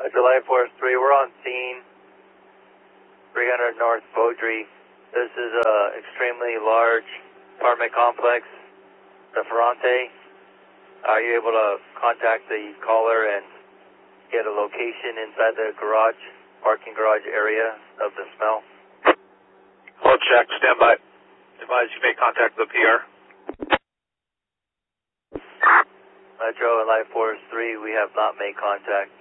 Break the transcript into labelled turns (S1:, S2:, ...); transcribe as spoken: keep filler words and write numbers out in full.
S1: July Force three, we're on scene, three hundred North Beaudry. This is an extremely large apartment complex, the Ferrante. Are you able to contact the caller and get a location inside the garage, parking garage area of the smell?
S2: Hold check, stand by. Advise you make contact with the P R.
S1: Metro and Life Force three, we have not made contact.